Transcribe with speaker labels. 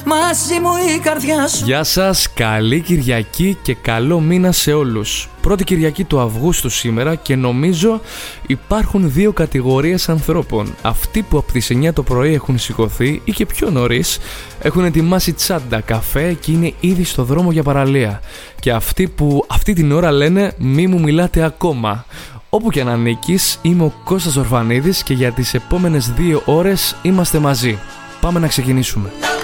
Speaker 1: μαζί μου η καρδιά σου.
Speaker 2: Γεια σας, καλή Κυριακή και καλό μήνα σε όλους. Πρώτη Κυριακή του Αυγούστου σήμερα και νομίζω υπάρχουν δύο κατηγορίες ανθρώπων. Αυτοί που από τις 9 το πρωί έχουν σηκωθεί ή και πιο νωρίς έχουν ετοιμάσει τσάντα, καφέ και είναι ήδη στο δρόμο για παραλία. Και αυτοί που αυτή την ώρα λένε μη μου μιλάτε ακόμα. Όπου και αν ανήκεις, είμαι ο Κώστας Ορφανίδης και για τις επόμενες 2 ώρες είμαστε μαζί. Πάμε να ξεκινήσουμε.